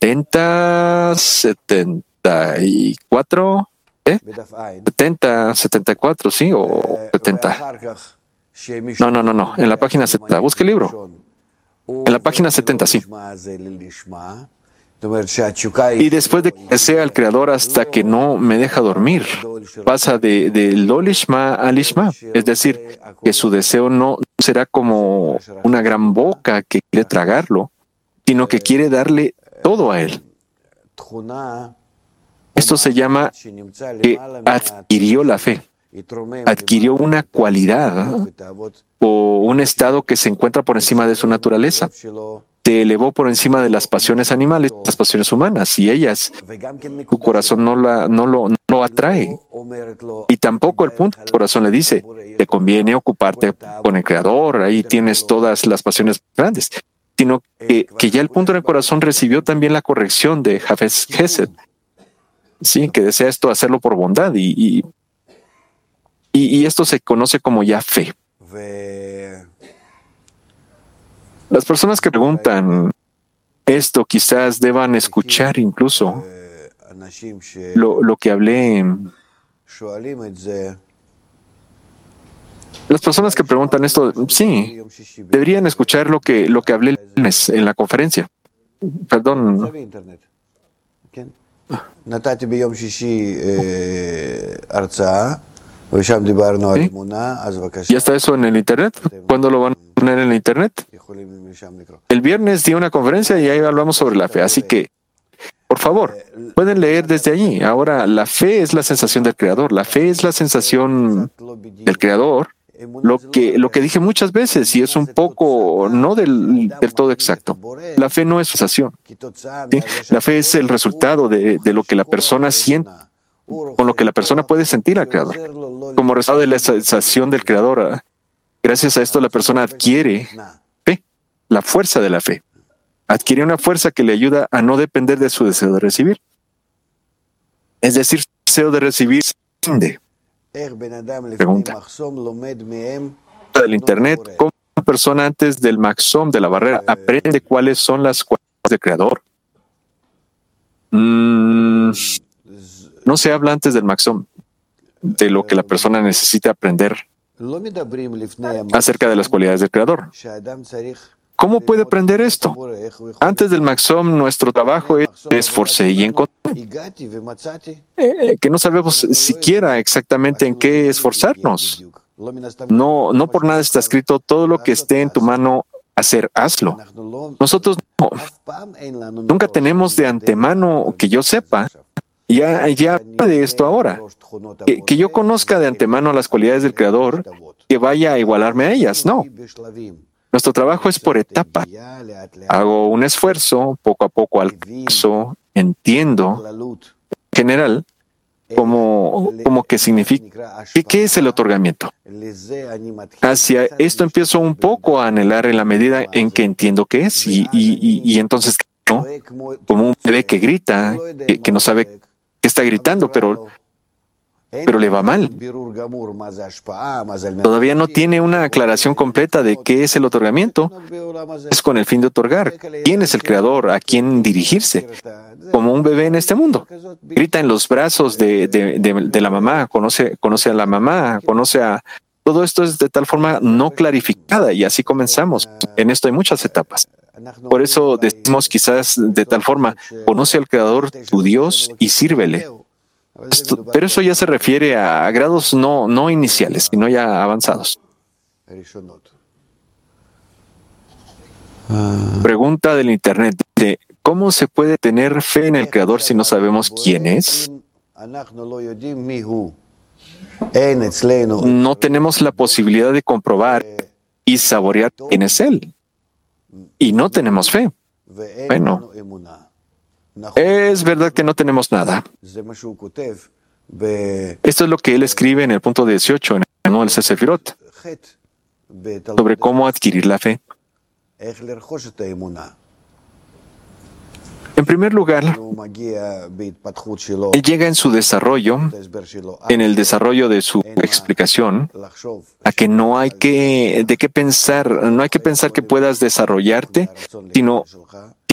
70, 74, 70, 74, sí, o 70. No, en la página 70. Busque el libro. En la página 70, sí. Y después de que sea el Creador hasta que no me deja dormir, pasa de lo lishma a lishma. Es decir, que su deseo no será como una gran boca que quiere tragarlo, sino que quiere darle todo a él. Esto se llama que adquirió la fe, adquirió una cualidad o un estado que se encuentra por encima de su naturaleza. Se elevó por encima de las pasiones animales, las pasiones humanas, y ellas, tu corazón no lo atrae. Y tampoco el punto del corazón le dice, te conviene ocuparte con el Creador, ahí tienes todas las pasiones grandes, sino que ya el punto del corazón recibió también la corrección de Hafez Gesed. Sí, que desea esto hacerlo por bondad y esto se conoce como ya fe. Las personas que preguntan esto quizás deban escuchar incluso lo que hablé. Las personas que preguntan esto, sí, deberían escuchar lo que hablé el lunes en la conferencia. Perdón. ¿Ya está eso en el internet? ¿Cuándo lo van a poner en el internet? El viernes di una conferencia y ahí hablamos sobre la fe, así que, por favor, pueden leer desde allí. Ahora, la fe es la sensación del Creador, la fe es la sensación del Creador, lo que dije muchas veces y es un poco no del todo exacto. La fe no es sensación, ¿sí? La fe es el resultado de lo que la persona siente, con lo que la persona puede sentir al Creador. Como resultado de la sensación del Creador, gracias a esto la persona adquiere fe, la fuerza de la fe. Adquiere una fuerza que le ayuda a no depender de su deseo de recibir. Es decir, su deseo de recibir se rinde. Pregunta del internet, ¿cómo una persona antes del maxom, de la barrera, aprende cuáles son las cualidades del Creador? No se habla antes del maxom, de lo que la persona necesita aprender acerca de las cualidades del Creador. ¿Cómo puede aprender esto? Antes del maxom, nuestro trabajo es esforcé y encontré. Que no sabemos siquiera exactamente en qué esforzarnos. No por nada está escrito, todo lo que esté en tu mano hacer, hazlo. Nosotros nunca tenemos de antemano, que yo sepa, ya de esto ahora, que yo conozca de antemano las cualidades del Creador, que vaya a igualarme a ellas, no. Nuestro trabajo es por etapa. Hago un esfuerzo, poco a poco alcanzo, entiendo, en general, como que significa, ¿qué es el otorgamiento? Hacia esto empiezo un poco a anhelar en la medida en que entiendo qué es y entonces, ¿no? Como un bebé que grita, que no sabe qué está gritando, pero le va mal. Todavía no tiene una aclaración completa de qué es el otorgamiento. Es con el fin de otorgar. ¿Quién es el Creador? ¿A quién dirigirse? Como un bebé en este mundo. Grita en los brazos de la mamá, conoce a la mamá, conoce a... Todo esto es de tal forma no clarificada y así comenzamos. En esto hay muchas etapas. Por eso decimos quizás de tal forma, conoce al Creador, tu Dios, y sírvele. Pero eso ya se refiere a grados no iniciales, sino ya avanzados. Pregunta del internet: ¿cómo se puede tener fe en el Creador si no sabemos quién es? No tenemos la posibilidad de comprobar y saborear quién es Él. Y no tenemos fe. Bueno, es verdad que no tenemos nada. Esto es lo que él escribe en el punto 18, en el manual Sefirot, sobre cómo adquirir la fe. En primer lugar, él llega en su desarrollo, en el desarrollo de su explicación, a que no hay que pensar que puedas desarrollarte, sino